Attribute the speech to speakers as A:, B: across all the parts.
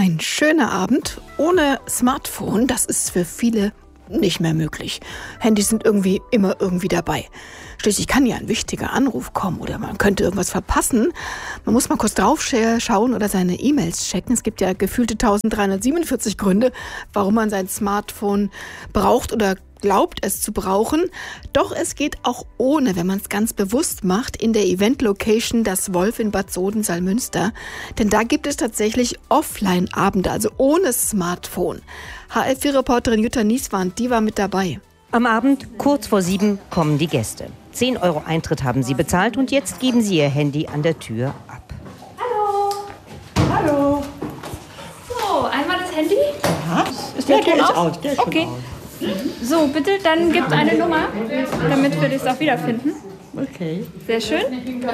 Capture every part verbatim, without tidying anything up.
A: Ein schöner Abend ohne Smartphone, das ist für viele nicht mehr möglich. Handys sind irgendwie immer irgendwie dabei. Schließlich kann ja ein wichtiger Anruf kommen oder man könnte irgendwas verpassen. Man muss mal kurz drauf schauen oder seine E-Mails checken. Es gibt ja gefühlte eintausenddreihundertsiebenundvierzig Gründe, warum man sein Smartphone braucht oder glaubt es zu brauchen. Doch es geht auch ohne, wenn man es ganz bewusst macht, in der Event-Location Das Wolf in Bad Soden-Salmünster. Denn da gibt es tatsächlich Offline-Abende, also ohne Smartphone. H L vier-Reporterin Jutta Nieswand, die war mit dabei.
B: Am Abend, kurz vor sieben, kommen die Gäste. zehn Euro Eintritt haben sie bezahlt und jetzt geben sie ihr Handy an der Tür ab.
C: Hallo. Hallo. So, einmal das Handy.
D: Ja, ist der, der, der ist aus. Der ist
C: okay. Aus. So, bitte, dann gibt eine Nummer, damit wir das auch wiederfinden.
D: Okay.
C: Sehr schön.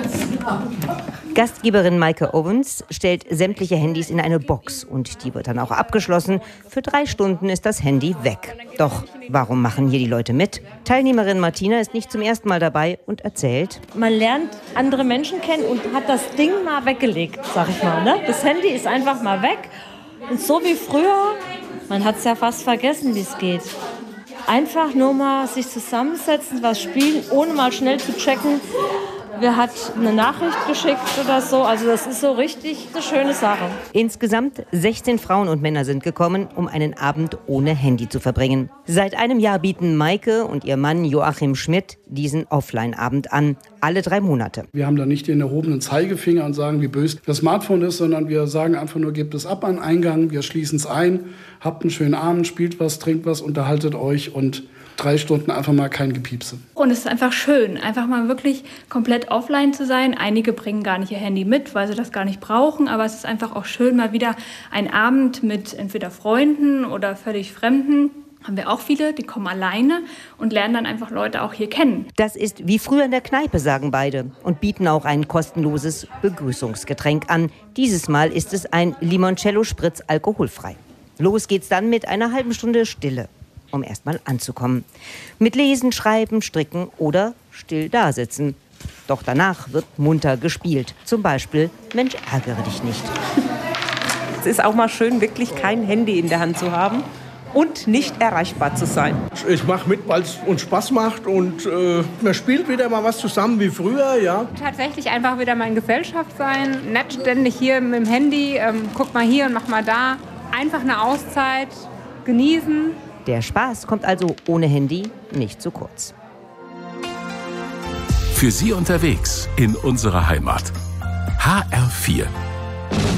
B: Gastgeberin Maike Owens stellt sämtliche Handys in eine Box und die wird dann auch abgeschlossen. Für drei Stunden ist das Handy weg. Doch warum machen hier die Leute mit? Teilnehmerin Martina ist nicht zum ersten Mal dabei und erzählt:
E: Man lernt andere Menschen kennen und hat das Ding mal weggelegt, sag ich mal. Ne? Das Handy ist einfach mal weg. Und so wie früher, man hat es ja fast vergessen, wie es geht. Einfach nur mal sich zusammensetzen, was spielen, ohne mal schnell zu checken, wer hat eine Nachricht geschickt oder so. Also das ist so richtig eine schöne Sache.
B: Insgesamt sechzehn Frauen und Männer sind gekommen, um einen Abend ohne Handy zu verbringen. Seit einem Jahr bieten Maike und ihr Mann Joachim Schmidt diesen Offline-Abend an. Alle drei Monate.
F: Wir haben da nicht den erhobenen Zeigefinger und sagen, wie böse das Smartphone ist, sondern wir sagen einfach nur, gebt es ab an Eingang, wir schließen es ein, habt einen schönen Abend, spielt was, trinkt was, unterhaltet euch und drei Stunden einfach mal kein Gepiepse.
C: Und es ist einfach schön, einfach mal wirklich komplett offline zu sein. Einige bringen gar nicht ihr Handy mit, weil sie das gar nicht brauchen, aber es ist einfach auch schön, mal wieder einen Abend mit entweder Freunden oder völlig Fremden. Haben wir auch viele, die kommen alleine und lernen dann einfach Leute auch hier kennen.
B: Das ist wie früher in der Kneipe, sagen beide, und bieten auch ein kostenloses Begrüßungsgetränk an. Dieses Mal ist es ein Limoncello Spritz alkoholfrei. Los geht's dann mit einer halben Stunde Stille, um erstmal anzukommen. Mit Lesen, Schreiben, Stricken oder still dasitzen. Doch danach wird munter gespielt. Zum Beispiel Mensch, ärgere dich nicht.
G: Es ist auch mal schön, wirklich kein Handy in der Hand zu haben und nicht erreichbar zu sein.
H: Ich mache mit, weil es uns Spaß macht und äh, man spielt wieder mal was zusammen wie früher, ja.
I: Tatsächlich einfach wieder mal in Gesellschaft sein, nicht ständig hier mit dem Handy, ähm, guck mal hier und mach mal da. Einfach eine Auszeit, genießen.
B: Der Spaß kommt also ohne Handy nicht zu kurz.
J: Für Sie unterwegs in unserer Heimat. H R vier.